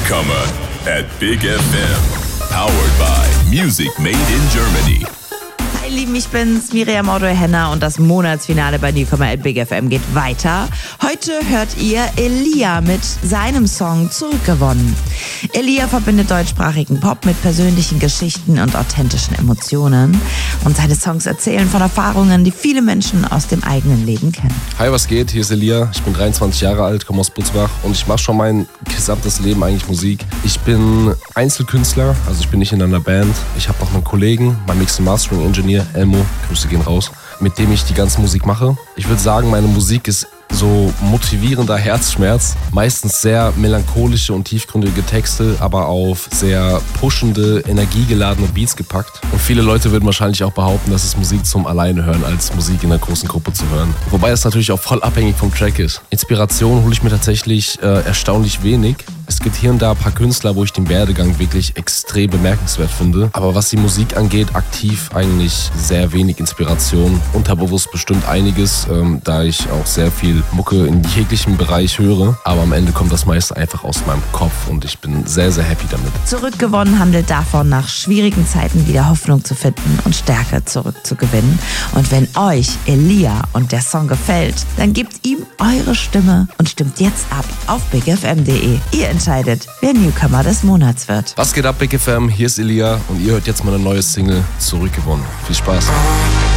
Newcomer at Big FM. Powered by Music Made in Germany. Hi Lieben, ich bin's, Miriam Odoi-Henner und das Monatsfinale bei Newcomer at Big FM geht weiter. Heute hört ihr Elia mit seinem Song Zurückgewonnen. Elia verbindet deutschsprachigen Pop mit persönlichen Geschichten und authentischen Emotionen. Und seine Songs erzählen von Erfahrungen, die viele Menschen aus dem eigenen Leben kennen. Hi, was geht? Hier ist Elia. Ich bin 23 Jahre alt, komme aus Butzbach und ich mache schon mein gesamtes Leben eigentlich Musik. Ich bin Einzelkünstler, also ich bin nicht in einer Band. Ich habe noch einen Kollegen, mein Mix- und Mastering-Engineer, Elmo, Grüße gehen raus, mit dem ich die ganze Musik mache. Ich würde sagen, meine Musik ist so motivierender Herzschmerz, meistens sehr melancholische und tiefgründige Texte, aber auf sehr pushende, energiegeladene Beats gepackt. Und viele Leute würden wahrscheinlich auch behaupten, dass es Musik zum Alleine hören, als Musik in einer großen Gruppe zu hören. Wobei es natürlich auch voll abhängig vom Track ist. Inspiration hole ich mir tatsächlich erstaunlich wenig. Es gibt hier und da ein paar Künstler, wo ich den Werdegang wirklich extrem bemerkenswert finde. Aber was die Musik angeht, aktiv eigentlich sehr wenig Inspiration. Unterbewusst bestimmt einiges, da ich auch sehr viel Mucke in jeglichem Bereich höre. Aber am Ende kommt das meiste einfach aus meinem Kopf und ich bin sehr, sehr happy damit. Zurückgewonnen handelt davon, nach schwierigen Zeiten wieder Hoffnung zu finden und Stärke zurückzugewinnen. Und wenn euch Elia und der Song gefällt, dann gebt ihm eure Stimme und stimmt jetzt ab auf bigfm.de. Ihr entscheidet, wer Newcomer des Monats wird. Was geht ab, Big FM? Hier ist Elia und ihr hört jetzt meine neue Single Zurückgewonnen. Viel Spaß.